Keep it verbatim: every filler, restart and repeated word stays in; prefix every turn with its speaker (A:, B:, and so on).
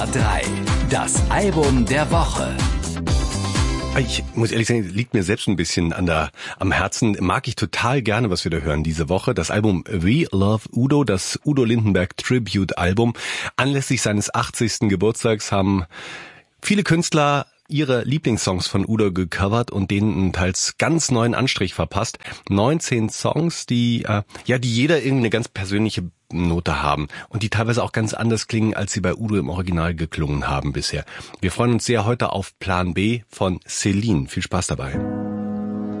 A: drei. Das Album der Woche.
B: Ich muss ehrlich sagen, liegt mir selbst ein bisschen an der, am Herzen. Mag ich total gerne, was wir da hören diese Woche. Das Album We Love Udo, das Udo Lindenberg Tribute Album. Anlässlich seines achtzigsten Geburtstags haben viele Künstler ihre Lieblingssongs von Udo gecovert und denen einen teils ganz neuen Anstrich verpasst. neunzehn Songs, die äh, ja, die jeder irgendwie eine ganz persönliche Note haben und die teilweise auch ganz anders klingen, als sie bei Udo im Original geklungen haben bisher. Wir freuen uns sehr heute auf Plan B von Celine. Viel Spaß dabei.